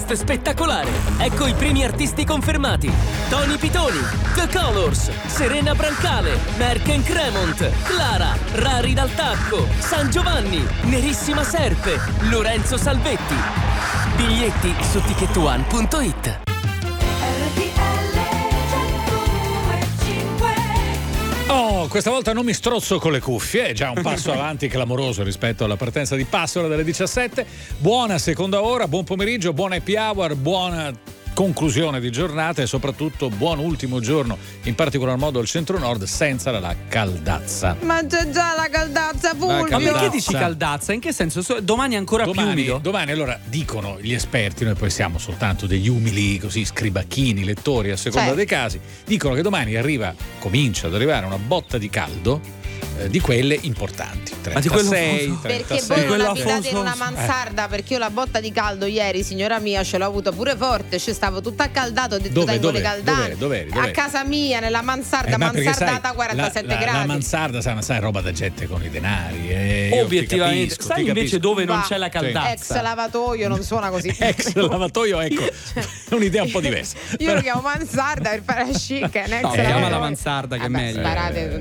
Contest spettacolare. Ecco i primi artisti confermati: Tony Pitoni, The Colors, Serena Brancale, Merck Cremont, Clara, Rari dal Tacco, San Giovanni, Nerissima Serpe, Lorenzo Salvetti. Biglietti su ticketone.it. Oh, questa volta non mi strozzo con le cuffie, è già un passo avanti clamoroso rispetto alla partenza di Passola delle 17. Buona seconda ora, buon pomeriggio, buona happy hour, buona conclusione di giornata e soprattutto buon ultimo giorno, in particolar modo al centro-nord, senza la caldazza. Ma c'è già la caldazza, Fulvio. Ma perché dici caldazza? In che senso? Domani è ancora più umido? Domani, allora, dicono gli esperti, noi poi siamo soltanto degli umili così scribacchini, lettori a seconda dei casi, dicono che domani comincia ad arrivare una botta di caldo di quelle importanti, 36, 36. Perché voi non abitate in una mansarda, perché io la botta di caldo ieri, signora mia, ce l'ho avuta pure forte, ci stavo tutta accaldata, ho detto tengo le caldane. Dov'eri? A casa mia, nella mansarda, mansardata 47 gradi. La mansarda sai roba da gente con i denari. Obiettivamente, capisco, sai invece dove non c'è la caldazza? Ex lavatoio non suona così. Ex lavatoio, ecco, è un'idea un po' diversa. Io lo chiamo mansarda per fare chic. No, chiama la mansarda che è meglio. Sparate